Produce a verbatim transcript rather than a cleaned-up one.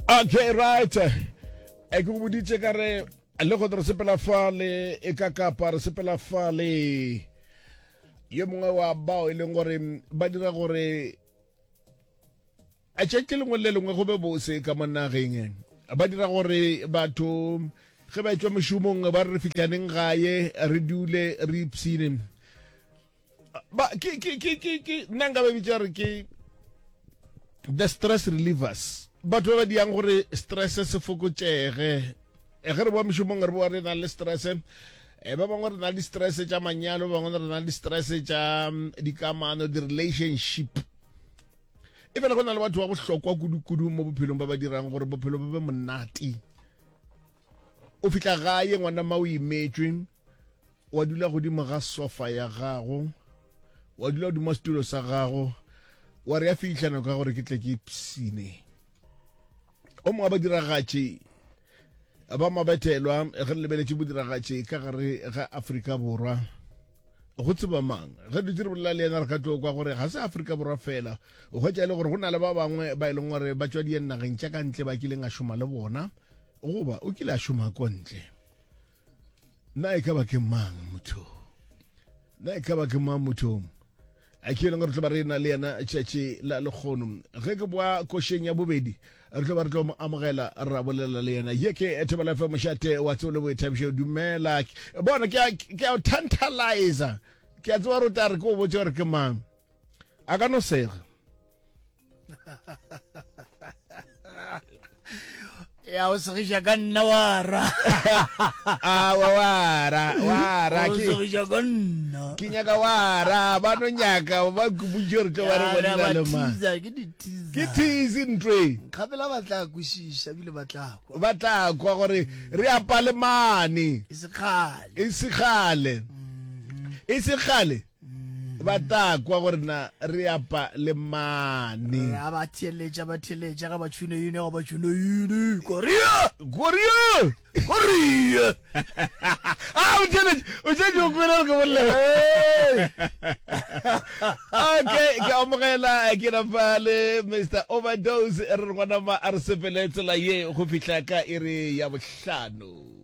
Okay, right. E go boditse ka re le go re sepela fale e ka kapa re sepela fale yo mongwe wa bao e leng gore ba dira gore a tsheke lengwe le lengwe go be bose ka monageng ba dira gore batho ge ba tswa moshomong ba re fitlaneng gae re dule re ipsine ba ke ke ke ke nanga ba bitsa re ke the stress relievers batho ba diang gore stress se fokotsege e ge re bo moshomong re bo re na le stress e ba bangwe re na le stress tša manyalo ba bangwe re na le stress tša dikamano di relationship e fela go na le batho ba bohlokwa kudu-kudu mo bophelong ba ba dirang gore bophelo ba be monate o fitla gae ngwana ma o imetswe wa dula godimo ga sofa ya gago wa dula godimo studio sa gago wa re ya fitlhana ka gore ke tle ke psine o mongwe ba diragatše ba mabethelwa ge re lebeletse bo diragatše ka gare ga Afrika Borwa go tseba mang ge di dire bolela le ena re ka tlo kwa gore ga se Afrika Borwa fela o hwetša e le gore go na le ba bangwe ba e leng gore ba tswa dienageng tša ka ntle ba kileng a šoma le bona goba o kile a šoma ko ntle na e ka ba ke mang motho na e ka ba ke mang motho a ke leng gore tlo ba re na le ena tšatši la lekgono ge ke boa košeng ya bobedi re tlo ba re tlo mo amogela ra bolela le ena ye ke Thobela F M mošate wa tseo le boithabišo dumela bona ke a o tantaliza ke a tsewa rota re ke o botse gore ke mang a ka no sega ya o segisha ka nna wara a wa wara wara o segisha ka nna ke nyaka wara ba no nyaka ba kubujore to ba re bona le ma ke di teaser ke teasing three khabela ba tla kwishisha bile ba tla kwa ba tla kwa gore re apa le mane isikhale isikhale isikhale ba tla kwa gore na re apa le mane ya ba theletša ba theletša ga ba tshune yine ga ba tshune yine korea korea korea ah o tshele o tshele o kwela go bolla okay ke amogela ke na fale Mister Overdose re rwana ma a re sepeletse la ye go fitla ka ere ya bohlano.